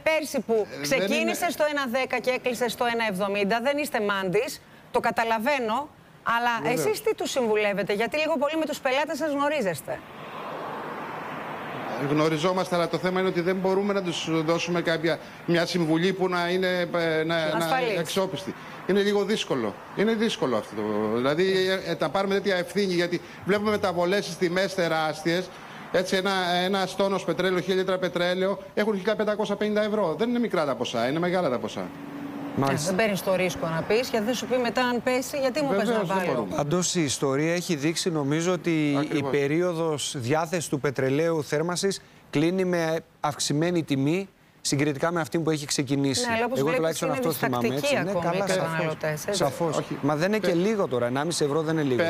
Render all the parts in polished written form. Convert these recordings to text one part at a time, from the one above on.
πέρσι που ξεκίνησε στο 1,10 και έκλεισε στο 1,70, δεν είστε μάντης, το καταλαβαίνω, αλλά εσείς τι τους συμβουλεύετε, γιατί λίγο πολύ με τους πελάτες σας γνωρίζεστε. Γνωριζόμαστε, αλλά το θέμα είναι ότι δεν μπορούμε να τους δώσουμε μια συμβουλή που να είναι αξιόπιστη. Είναι λίγο δύσκολο. Είναι δύσκολο αυτό. Δηλαδή, να πάρουμε τέτοια ευθύνη, γιατί βλέπουμε μεταβολές στις τιμές τεράστιες. Έτσι, ένα τόνος πετρέλαιο, 1000 λίτρα πετρέλαιο έχουν 1550 ευρώ. Δεν είναι μικρά τα ποσά, είναι μεγάλα τα ποσά. Δεν παίρνεις το ρίσκο να πεις, γιατί δεν σου πει μετά αν πέσει, γιατί μου πες να βάλω. Πάντως η ιστορία έχει δείξει, νομίζω, ότι η περίοδος διάθεσης του πετρελαίου θέρμανσης κλείνει με αυξημένη τιμή συγκριτικά με αυτή που έχει ξεκινήσει. Ναι, αλλά όπως εγώ τουλάχιστον αυτό θυμάμαι. Έτσι. Ναι, καλά, σαφώς. Μα δεν είναι και λίγο τώρα. 1,5 ευρώ δεν είναι λίγο.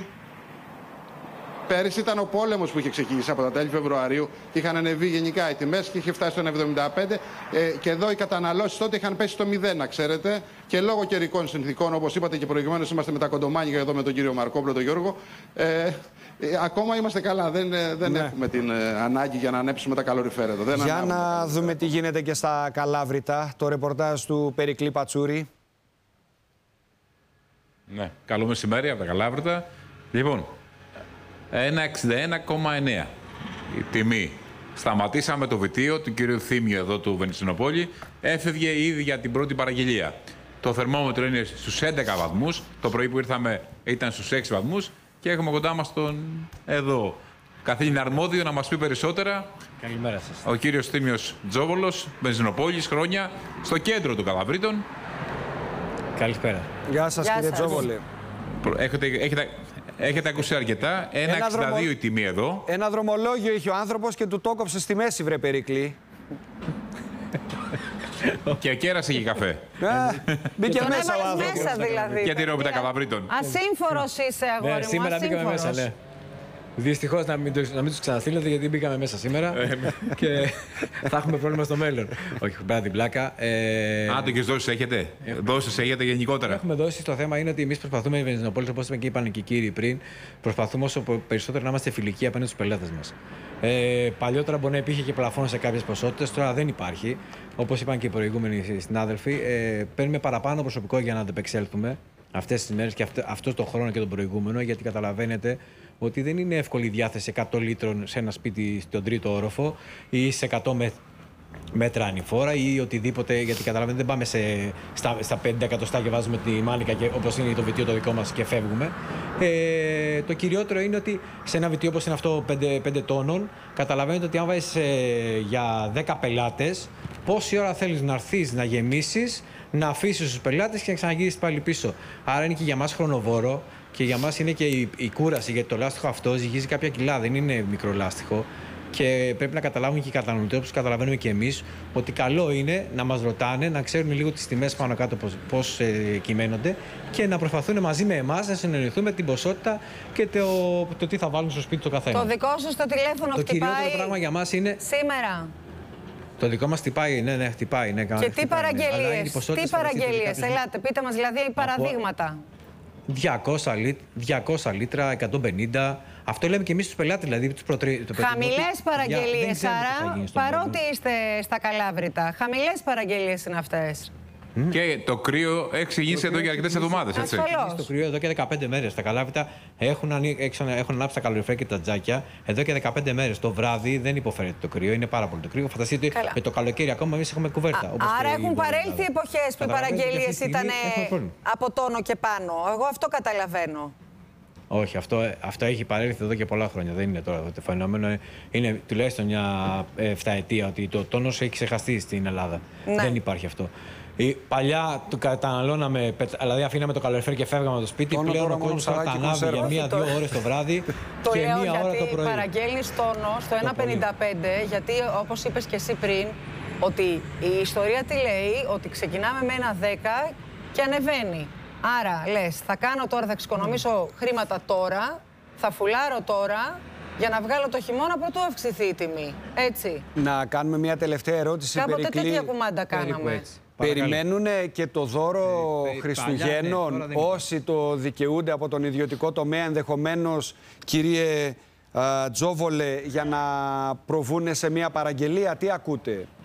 Πέρυσι ήταν ο πόλεμος που είχε ξεκινήσει από τα τέλη Φεβρουαρίου. Είχαν ανεβεί γενικά οι τιμές και είχε φτάσει στο 1,75. Και εδώ οι καταναλώσεις τότε είχαν πέσει στο 0, να ξέρετε. Και λόγω καιρικών συνθήκων, όπως είπατε και προηγουμένως, είμαστε με τα κοντομάνικα εδώ με τον κύριο Μαρκόπουλο, τον Γιώργο. Ακόμα είμαστε καλά. Δεν έχουμε την ανάγκη για να ανέψουμε τα καλοριφέρ εδώ. Για να δούμε τι γίνεται και στα Καλάβρητα. Το ρεπορτάζ του Περικλή Πατσούρη. Ναι, καλό μεσημέρι από τα Καλάβρητα. Λοιπόν, 1,61,9 η τιμή. Σταματήσαμε το βιτίο του κυρίου Θήμιου εδώ του Βενιζινοπόλη. Έφευγε ήδη για την πρώτη παραγγελία. Το θερμόμετρο είναι στους 11 βαθμούς. Το πρωί που ήρθαμε ήταν στους 6 βαθμούς. Και έχουμε κοντά μας τον εδώ καθήλυνα αρμόδιο να μας πει περισσότερα. Καλημέρα σας. Ο κύριος Θήμιος Τζόβολος, Βενιζινοπόλης, χρόνια, στο κέντρο του Καλαβρίτων. Καλησπέρα. Γεια σας, κύριε Τζόβολε. Έχετε ακούσει αρκετά. 1,62 η τιμή εδώ. Ένα δρομολόγιο είχε ο άνθρωπος και του το κόψε στη μέση, βρε Περικλή. Και κέρασε και καφέ. Μπήκε μέσα ο άνθρωπος. Δηλαδή. Γιατί ρόπιτα Καλαβρίτων. Ασύμφορος είσαι, αγόρι μου. Σήμερα μπήκαμε μέσα, ναι. Δυστυχώς να μην τους ξαναστείλετε, γιατί μπήκαμε μέσα σήμερα και θα έχουμε πρόβλημα στο μέλλον. Όχι, πέρα την πλάκα. Άντοκες δόσεις έχετε. Δόσεις έχετε γενικότερα. Έχουμε δώσει. Το θέμα είναι ότι εμείς προσπαθούμε οι Βενιζινοπόλεις, όπως είπαν και οι κύριοι πριν, προσπαθούμε όσο περισσότερο να είμαστε φιλικοί απέναντι στους πελάτες μας. Παλιότερα μπορεί να υπήρχε και πλαφόν σε κάποιες ποσότητες, τώρα δεν υπάρχει. Όπως είπαν και οι προηγούμενοι συνάδελφοι, παίρνουμε παραπάνω προσωπικό για να αντεπεξέλθουμε αυτές τις μέρες και αυτό το χρόνο και τον προηγούμενο, γιατί καταλαβαίνετε ότι δεν είναι εύκολη η διάθεση 100 λίτρων σε ένα σπίτι στον τρίτο όροφο ή σε 100 μέτρα ανηφόρα ή οτιδήποτε, γιατί καταλαβαίνετε δεν πάμε στα 50 εκατοστά και βάζουμε τη μάνικα όπως είναι το βιτίο το δικό μας και φεύγουμε. Το κυριότερο είναι ότι σε ένα βιτίο όπως είναι αυτό 5 τόνων, καταλαβαίνετε ότι αν βάζεις για 10 πελάτες, πόση ώρα θέλεις να έρθεις να γεμίσεις, να αφήσεις τους πελάτες και να ξαναγυρίσεις πάλι πίσω. Άρα είναι και για μας χρονοβόρο και για μας είναι και η κούραση, γιατί το λάστιχο αυτό ζυγίζει κάποια κιλά, δεν είναι μικρό λάστιχο. Και πρέπει να καταλάβουν και οι καταναλωτές, όπως καταλαβαίνουμε και εμείς, ότι καλό είναι να μας ρωτάνε, να ξέρουμε λίγο τις τιμές πάνω κάτω πώς κυμαίνονται και να προσπαθούν μαζί με εμάς να συνεννοηθούμε την ποσότητα και το τι θα βάλουν στο σπίτι το καθένα. Το δικό σας το τηλέφωνο το χτυπάει. Το κυριότερο πράγμα για μας είναι. Σήμερα. Το δικό μας χτυπάει, ναι, χτυπάει. Ναι, και τι παραγγελίες, ελάτε, πείτε μας δηλαδή παραδείγματα. 200 λίτρα, 150. Αυτό λέμε και εμείς στους πελάτες, δηλαδή. Χαμηλές παραγγελίες, άρα, παρότι είστε στα Καλάβρητα, χαμηλές παραγγελίες είναι αυτές. Και το κρύο έχει ξεκινήσει εδώ για αρκετές εβδομάδες, έτσι. Το κρύο εδώ και 15 μέρες. Τα Καλάβρητα έχουν ανάψει τα καλοριφέρ και τα τζάκια εδώ και 15 μέρες. Το βράδυ δεν υποφέρεται το κρύο, είναι πάρα πολύ το κρύο. Φανταστείτε με το καλοκαίρι ακόμα εμείς έχουμε κουβέρτα. Άρα έχουν παρέλθει εποχές που οι παραγγελίες ήταν από τόνο και πάνω. Εγώ αυτό καταλαβαίνω. Όχι, αυτό έχει παρέλθει εδώ και πολλά χρόνια. Δεν είναι τώρα το φαινόμενο. Είναι τουλάχιστον μια 7ετία ότι το τόνος έχει ξεχαστεί στην Ελλάδα. Ναι. Δεν υπάρχει αυτό. Παλιά το καταναλώναμε, δηλαδή αφήναμε το καλοριφέρ και φεύγαμε από το σπίτι. Πλέον ο κόσμος θα τα ανάβει για 1-2 ώρες το βράδυ και 1 ώρα το πρωί. Παραγγέλνεις τόνο στο 1,55, γιατί όπως είπες και εσύ πριν, ότι η ιστορία τι λέει, ότι ξεκινάμε με 1,10 και ανεβαίνει. Άρα λες, θα κάνω τώρα, θα εξοικονομήσω χρήματα τώρα, θα φουλάρω τώρα, για να βγάλω το χειμώνα πρωτού αυξηθεί η τιμή. Έτσι. Να κάνουμε μια τελευταία ερώτηση. Κάποτε τέτοια κουμάντα κάναμε. Περιμένουν και το δώρο Χριστουγέννων όσοι το δικαιούνται από τον ιδιωτικό τομέα, ενδεχομένως, κύριε Τζόβολε, για να προβούν σε μια παραγγελία. Τι ακούτε?